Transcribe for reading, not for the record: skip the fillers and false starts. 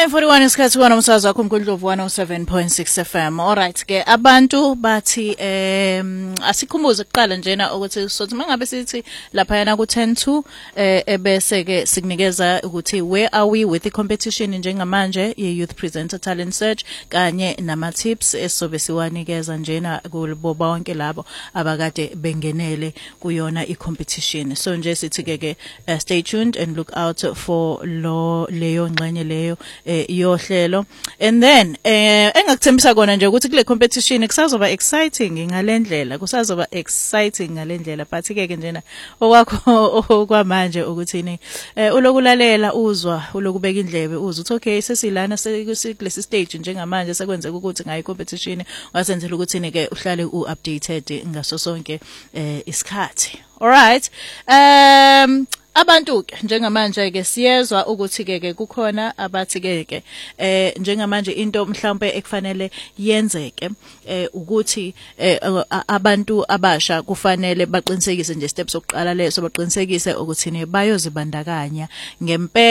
9:41 isikhathi wona umsakazo wakho uMkundlovu 107.6 FM. Alright ke abantu bathi asikhumbuze kuqala njena ukuthi sothi mangabe sithi lapha yana ku 10 to ebese ke sikunikeza ukuthi where are we with the competition njengamanje ye youth presenter talent search kanye nama tips esobe siwanikeza njena kubo bonke labo abakade bengenele kuyona I competition. So nje sithi ke stay tuned and look out for leyo ngxenye leyo yohlelo. And then engakuthembisa kona nje ukuthi kule competition kusazoba exciting ngalendlela, kusazoba exciting ngalendlela, but ke njena okwakho kwamanje ukuthini ulokulalela uzwa ulokubeka indlebe uzwa uthi okay sesilana sekulesi stage njengamanje sekwenzeka ukuthi ngayi competition wasenzela ukuthini ke uhlale uupdated ngaso sonke isikhathi. Alright. Abantu ke njengamanje ke siyezwa ukuthi ke kukhona abathi ke njengamanje into mhlawumbe ekufanele yenzeke ukuthi abantu abasha kufanele baqinisekise nje steps sokuqala leso baqinisekise ukuthi bayozibandakanya ngempela